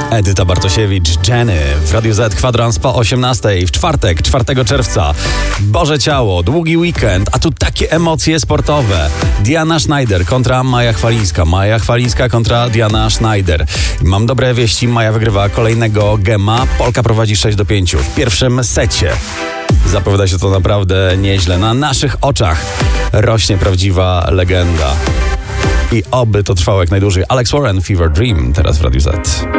Edyta Bartosiewicz, Jenny w Radiu Z, kwadrans po 18 w czwartek, 4 czerwca. Boże Ciało, długi weekend, a tu takie emocje sportowe. Diana Schneider kontra Maja Chwalińska. Maja Chwalińska kontra Diana Schneider. Mam dobre wieści, Maja wygrywa kolejnego gema. Polka prowadzi 6-5 w pierwszym secie. Zapowiada się to naprawdę nieźle. Na naszych oczach rośnie prawdziwa legenda. I oby to trwało jak najdłużej. Alex Warren, Fever Dream, teraz w Radiu Z.